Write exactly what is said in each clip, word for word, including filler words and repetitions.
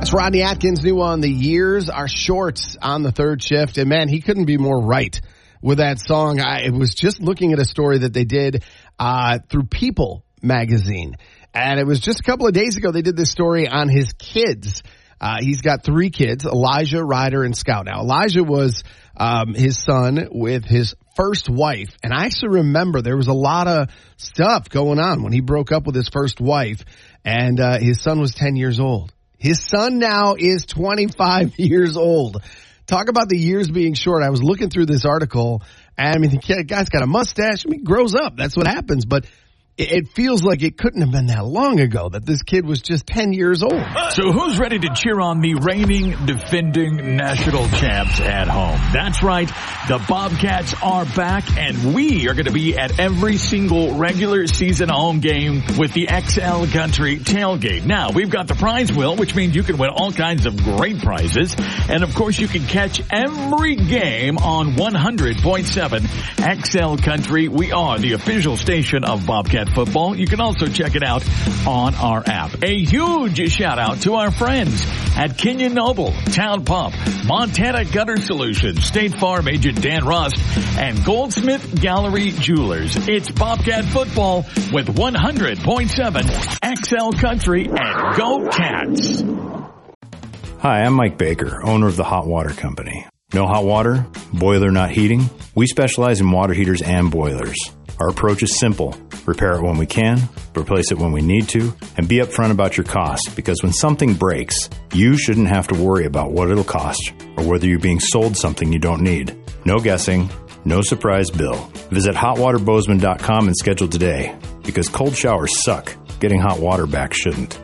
That's Rodney Atkins, new on The Years Are Short on the third shift. And, man, he couldn't be more right with that song. I was just looking at a story that they did uh, through People magazine. And it was just a couple of days ago they did this story on his kids. Uh, he's got three kids, Elijah, Ryder, and Scout. Now, Elijah was um, his son with his first wife. And I actually remember there was a lot of stuff going on when he broke up with his first wife. And uh, his son was ten years old. His son now is twenty-five years old. Talk about the years being short. I was looking through this article, and I mean, the guy's got a mustache. I mean, he grows up. That's what happens. But it feels like it couldn't have been that long ago that this kid was just ten years old. So who's ready to cheer on the reigning, defending national champs at home? That's right. The Bobcats are back, and we are going to be at every single regular season home game with the X L Country Tailgate. Now, we've got the prize wheel, which means you can win all kinds of great prizes. And, of course, you can catch every game on one hundred point seven X L Country. We are the official station of Bobcat football. You can also check it out on our app. A huge shout out to our friends at Kenyon Noble, Town Pump, Montana Gutter Solutions, State Farm agent Dan Rust, and Goldsmith Gallery Jewelers. It's Bobcat football with one hundred point seven X L Country and Go Cats. Hi, I'm Mike Baker, owner of the Hot Water Company. No hot water? Boiler not heating? We specialize in water heaters and boilers. Our approach is simple. Repair it when we can, replace it when we need to, and be upfront about your cost, because when something breaks, you shouldn't have to worry about what it'll cost or whether you're being sold something you don't need. No guessing, no surprise bill. Visit hot water bozeman dot com and schedule today, because cold showers suck. Getting hot water back shouldn't.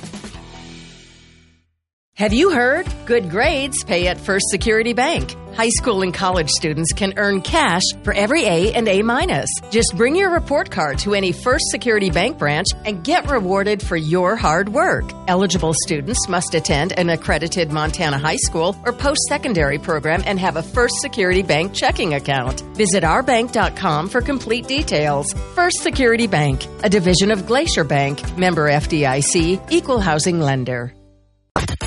Have you heard? Good grades pay at First Security Bank. High school and college students can earn cash for every A and A minus. Just bring your report card to any First Security Bank branch and get rewarded for your hard work. Eligible students must attend an accredited Montana high school or post-secondary program and have a First Security Bank checking account. Visit our bank dot com for complete details. First Security Bank, a division of Glacier Bank, member F D I C, equal housing lender.